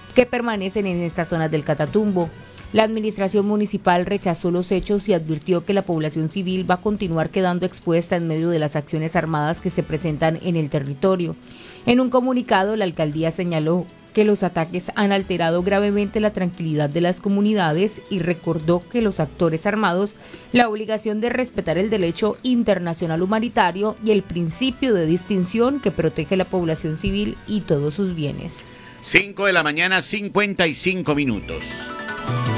que permanecen en estas zonas del Catatumbo. La administración municipal rechazó los hechos y advirtió que la población civil va a continuar quedando expuesta en medio de las acciones armadas que se presentan en el territorio. En un comunicado, la alcaldía señaló que los ataques han alterado gravemente la tranquilidad de las comunidades y recordó que los actores armados la obligación de respetar el derecho internacional humanitario y el principio de distinción que protege la población civil y todos sus bienes. 5 de la mañana, 55 minutos.